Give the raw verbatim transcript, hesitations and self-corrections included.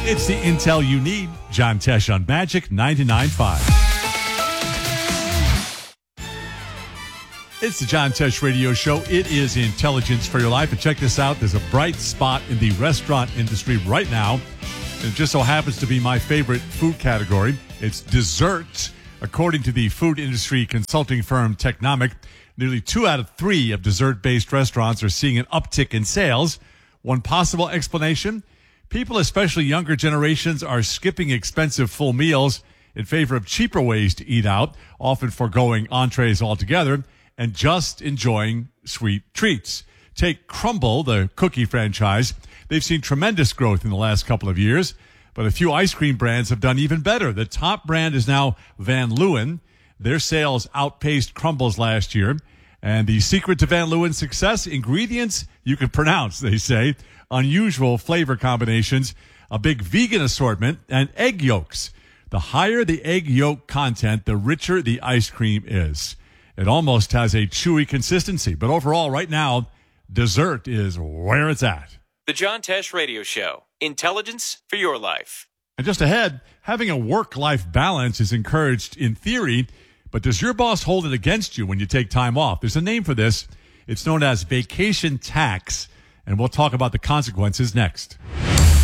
It's the intel you need. John Tesh on Magic ninety-nine point five. It's the John Tesh Radio Show. It is intelligence for your life. And check this out. There's a bright spot in the restaurant industry right now. It just so happens to be my favorite food category. It's desserts. According to the food industry consulting firm Technomic, nearly two out of three of dessert-based restaurants are seeing an uptick in sales. One possible explanation, people, especially younger generations, are skipping expensive full meals in favor of cheaper ways to eat out, often foregoing entrees altogether, and just enjoying sweet treats. Take Crumble, the cookie franchise. They've seen tremendous growth in the last couple of years, but a few ice cream brands have done even better. The top brand is now Van Leeuwen. Their sales outpaced Crumble's last year. And the secret to Van Leeuwen's success, ingredients you can pronounce, they say, unusual flavor combinations, a big vegan assortment, and egg yolks. The higher the egg yolk content, the richer the ice cream is. It almost has a chewy consistency, but overall, right now, dessert is where it's at. The John Tesh Radio Show. Intelligence for your life. And just ahead, having a work-life balance is encouraged in theory, but does your boss hold it against you when you take time off? There's a name for this. It's known as vacation tax, and we'll talk about the consequences next.